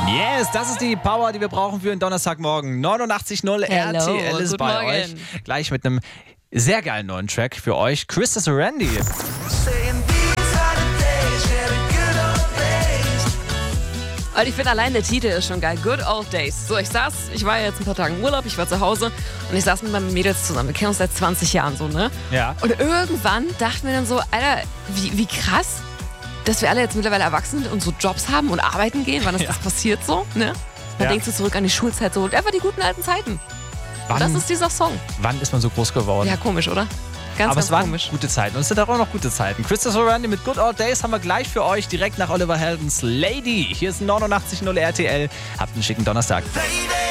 Yes, das ist die Power, die wir brauchen für einen Donnerstagmorgen. 89.0 RTL ist bei euch. Gleich mit einem sehr geilen neuen Track für euch. Chris Randy. Und ich finde allein der Titel ist schon geil. Good Old Days. So, ich war jetzt ein paar Tage im Urlaub, ich war zu Hause und ich saß mit meinen Mädels zusammen. Wir kennen uns seit 20 Jahren so, ne? Ja. Und irgendwann dachten wir dann so, Alter, wie krass, dass wir alle jetzt mittlerweile erwachsen sind und so Jobs haben und arbeiten gehen. Wann ist das passiert so, ne? Man denkt so zurück an die Schulzeit so, einfach die guten alten Zeiten. Und das ist dieser Song. Wann ist man so groß geworden? Ja, komisch, oder? Ganz, Aber ganz es waren komisch. gute Zeiten. Und es sind auch noch gute Zeiten. Christopher Randy mit Good Old Days haben wir gleich für euch direkt nach Oliver Heldens Lady. Hier ist 89.0 RTL. Habt einen schicken Donnerstag.